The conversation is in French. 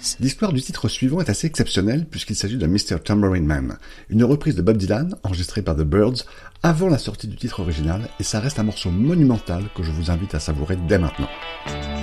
L'histoire du titre suivant est assez exceptionnelle puisqu'il s'agit de Mr. Tambourine Man, une reprise de Bob Dylan enregistrée par The Byrds avant la sortie du titre original, et ça reste un morceau monumental que je vous invite à savourer dès maintenant.